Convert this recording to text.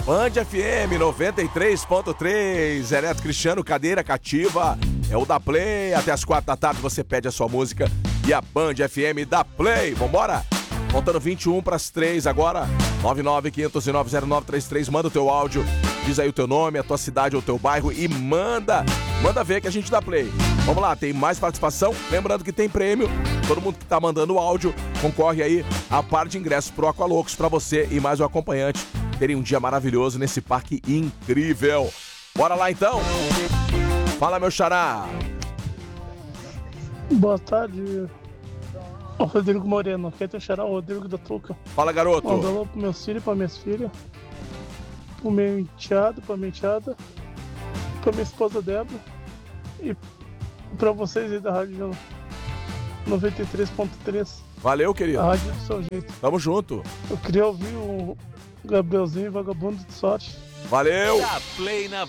Band FM 93.3, Zé Neto Cristiano, cadeira cativa, é o da Play. Até as 4 da tarde você pede a sua música e a Band FM dá Play. Vambora? Contando 21 para as 3 agora, 995090933, manda o teu áudio, diz aí o teu nome, a tua cidade ou o teu bairro e manda ver que a gente dá Play. Vamos lá, tem mais participação, lembrando que tem prêmio, todo mundo que tá mandando o áudio concorre aí a par de ingressos pro Aqualocos pra você e mais um acompanhante terem um dia maravilhoso nesse parque incrível. Bora lá então? Fala, meu xará. Boa tarde, o Rodrigo Moreno. Quer teu xará, o Rodrigo da Tuca. Fala, garoto. Manda alô pro meus filhos, pra minhas filhas, pro meu enteado, pra minha enteada, pra minha esposa Débora e pra vocês aí da Rádio 93.3. Valeu, querido. A rádio do seu jeito. Tamo junto. Eu queria ouvir o Gabrielzinho, Vagabundo de Sorte. Valeu. Dá Play na